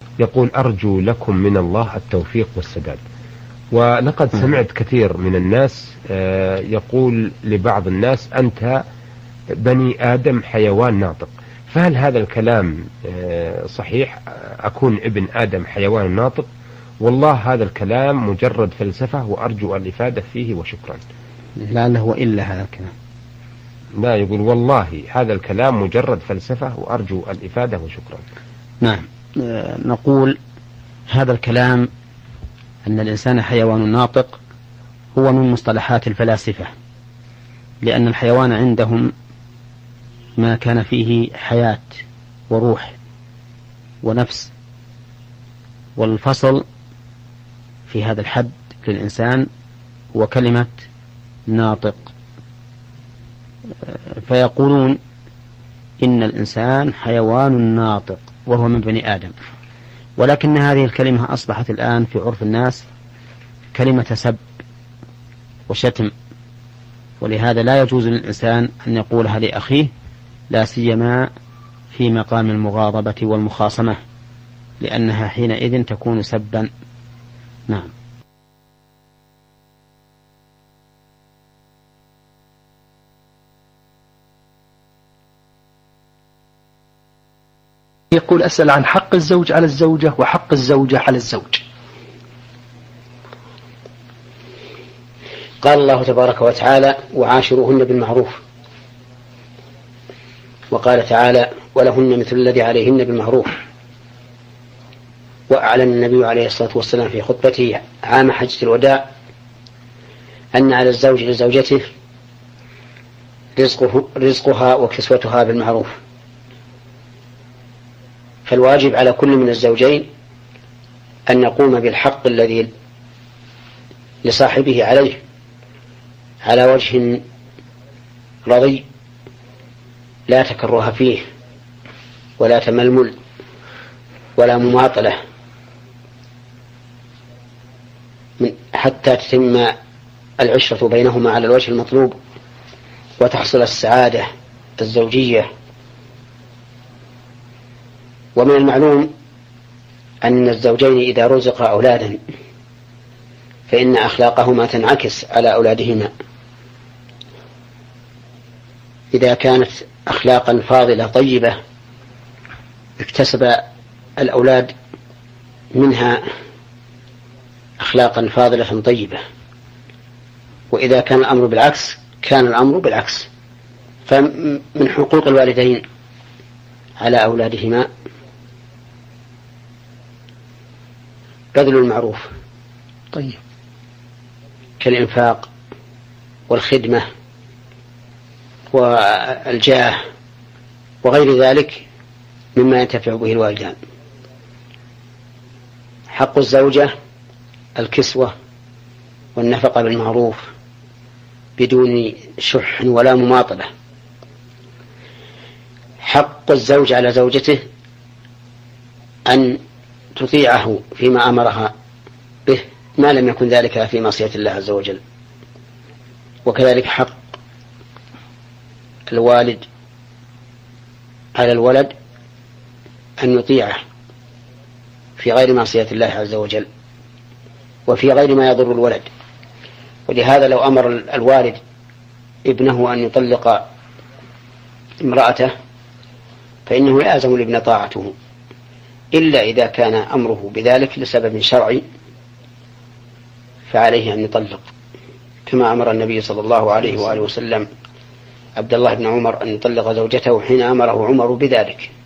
يقول أرجو لكم من الله التوفيق والسداد. ولقد سمعت كثير من الناس يقول لبعض الناس أنت بني آدم حيوان ناطق، فهل هذا الكلام صحيح؟ أكون ابن آدم حيوان ناطق؟ والله هذا الكلام مجرد فلسفة وأرجو الإفادة فيه وشكرا. لعله هو إلا هذا الكلام. لا، يقول والله هذا الكلام مجرد فلسفة وأرجو الإفادة وشكرا. نعم، نقول هذا الكلام أن الإنسان حيوان ناطق هو من مصطلحات الفلاسفة، لأن الحيوان عندهم ما كان فيه حياة وروح ونفس، والفصل في هذا الحد للإنسان هو كلمة ناطق، فيقولون إن الإنسان حيوان ناطق وهو من بني آدم. ولكن هذه الكلمة أصبحت الآن في عرف الناس كلمة سب وشتم، ولهذا لا يجوز للإنسان أن يقولها لأخيه، لا سيما في مقام المغاضبة والمخاصمة، لأنها حينئذ تكون سبا. نعم. يقول أسأل عن حق الزوج على الزوجة وحق الزوجة على الزوج. قال الله تبارك وتعالى وعاشروهن بالمعروف، وقال تعالى ولهن مثل الذي عليهن بالمعروف. وأعلن النبي عليه الصلاة والسلام في خطبته عام حجة الوداع أن على الزوج لزوجته رزقها وكسوتها بالمعروف، فالواجب على كل من الزوجين أن يقوم بالحق الذي لصاحبه عليه على وجه رضي، لا تكره فيه ولا تململ ولا مماطلة، حتى تتم العشرة بينهما على الوجه المطلوب وتحصل السعادة الزوجية. ومن المعلوم أن الزوجين إذا رزقا أولادا فإن أخلاقهما تنعكس على أولادهما. إذا كانت أخلاقا فاضلة طيبة اكتسب الأولاد منها أخلاقا فاضلة طيبة، وإذا كان الأمر بالعكس كان الأمر بالعكس. فمن حقوق الوالدين على أولادهما بذل المعروف طيب كالإنفاق والخدمة والجاه وغير ذلك مما ينتفع به الوالدان. حق الزوجة الكسوة والنفقة بالمعروف بدون شح ولا مماطلة. حق الزوج على زوجته أن تطيعه فيما أمرها به ما لم يكن ذلك في معصية الله عز وجل. وكذلك حق الوالد على الولد أن يطيعه في غير معصية الله عز وجل وفي غير ما يضر الولد. ولهذا لو أمر الوالد ابنه أن يطلق امرأته فإنه يلزم الابن طاعته، إلا إذا كان أمره بذلك لسبب شرعي فعليه أن يطلق، كما أمر النبي صلى الله عليه وآله وسلم عبد الله بن عمر أن يطلق زوجته حين أمره عمر بذلك.